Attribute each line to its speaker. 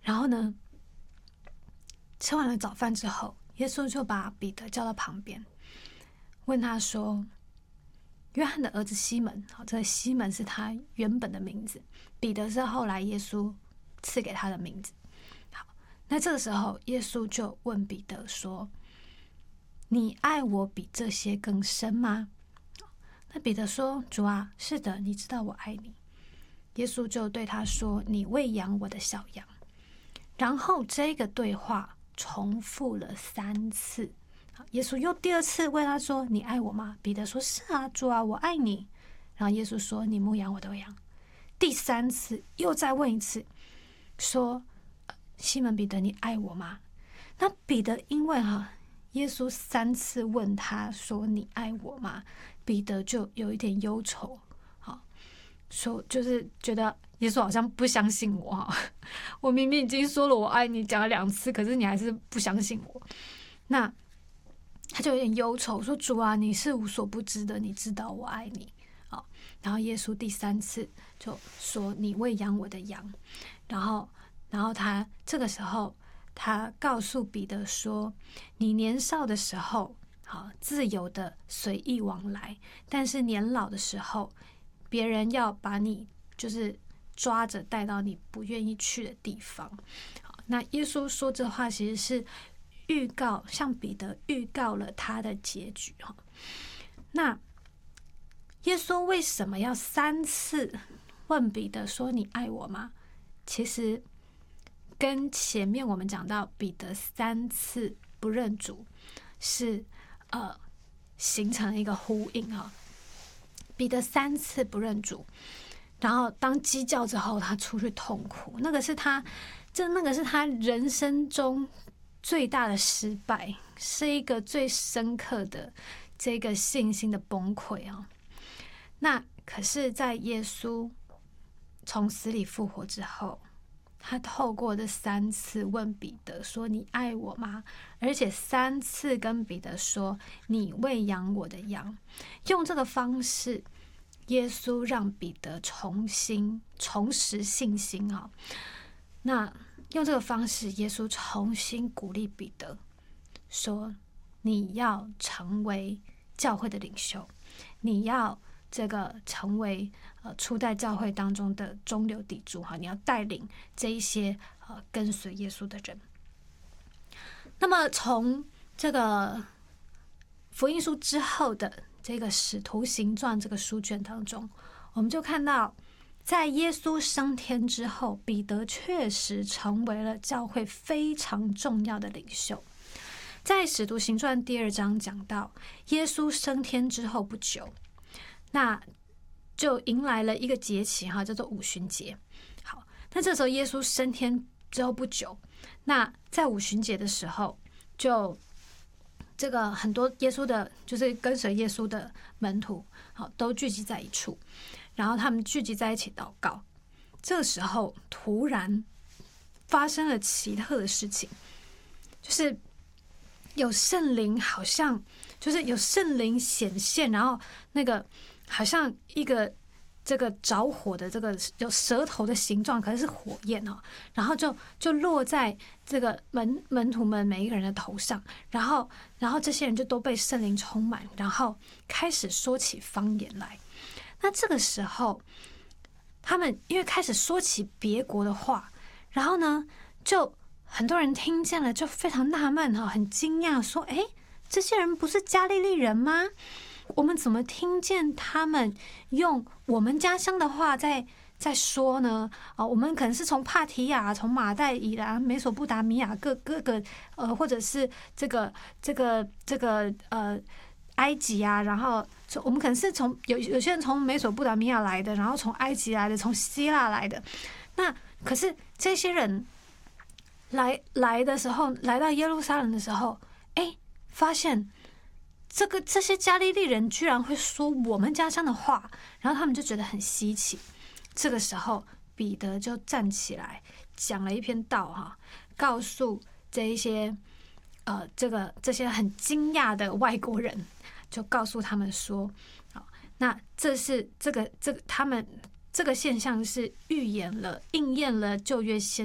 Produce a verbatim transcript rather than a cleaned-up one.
Speaker 1: 然后呢，吃完了早饭之后，耶稣就把彼得叫到旁边，问他说：“约翰的儿子西门，好，这个西门是他原本的名字，彼得是后来耶稣赐给他的名字。好，那这个时候，耶稣就问彼得说：‘你爱我比这些更深吗？’那彼得说：‘主啊，是的，你知道我爱你。’耶稣就对他说：‘你喂养我的小羊。’然后这个对话重复了三次。耶稣又第二次问他说：‘你爱我吗？’彼得说：‘是啊，主啊，我爱你。’然后耶稣说：‘你牧养我的羊。’第三次又再问一次，说：‘西门彼得，你爱我吗？’那彼得因为哈，耶稣三次问他说：‘你爱我吗？’彼得就有一点忧愁，好，说就是觉得耶稣好像不相信我哈，我明明已经说了我爱你，讲了两次，可是你还是不相信我。那他就有点忧愁，说：‘主啊，你是无所不知的，你知道我爱你。’好，然后耶稣第三次就说：‘你喂养我的羊。’然后，然后他这个时候，他告诉彼得说：‘你年少的时候，好自由的随意往来，但是年老的时候，别人要把你就是抓着带到你不愿意去的地方。’好，那耶稣说这话其实是预告，向彼得预告了他的结局。那耶稣为什么要三次问彼得说：‘你爱我吗？’其实跟前面我们讲到彼得三次不认主是呃形成一个呼应啊。彼得三次不认主，然后当鸡叫之后，他出去痛哭，那个是他，这那个是他人生中最大的失败，是一个最深刻的这个信心的崩溃啊。那可是，在耶稣从死里复活之后，他透过这三次问彼得说：‘你爱我吗？’而且三次跟彼得说：‘你喂养我的羊。’用这个方式，耶稣让彼得重新重拾信心啊。那用这个方式，耶稣重新鼓励彼得说：‘你要成为教会的领袖，你要这个成为呃初代教会当中的中流砥柱哈，你要带领这一些呃跟随耶稣的人。’那么从这个福音书之后的这个使徒行传这个书卷当中，我们就看到，在耶稣升天之后，彼得确实成为了教会非常重要的领袖。在使徒行传第二章讲到，耶稣升天之后不久，那就迎来了一个节期哈，叫做五旬节。好，那这时候耶稣升天之后不久，那在五旬节的时候，就这个很多耶稣的，就是跟随耶稣的门徒，好，都聚集在一处，然后他们聚集在一起祷告。这个时候，突然发生了奇特的事情，就是有圣灵，好像就是有圣灵显现，然后那个好像一个这个着火的这个有舌头的形状，可是是火焰哦，然后就就落在这个门门徒们每一个人的头上，然后然后这些人就都被圣灵充满，然后开始说起方言来。那这个时候，他们因为开始说起别国的话，然后呢，就很多人听见了，就非常纳闷哈，很惊讶，说：“哎，这些人不是加利利人吗？我们怎么听见他们用我们家乡的话在在说呢？啊、哦，我们可能是从帕提亚、从马代以来、美索不达米亚各各个呃，或者是这个这个这个呃埃及啊，然后我们可能是从有有些人从美索不达米亚来的，然后从埃及来的，从希腊来的。那可是这些人来来的时候，来到耶路撒冷的时候，哎，发现。”这个这些加利利人居然会说我们家乡的话，然后他们就觉得很稀奇。这个时候，彼得就站起来讲了一篇道哈，告诉这一些呃这个这些很惊讶的外国人，就告诉他们说，好，那这是这个这个他们这个现象是预言了、应验了旧约先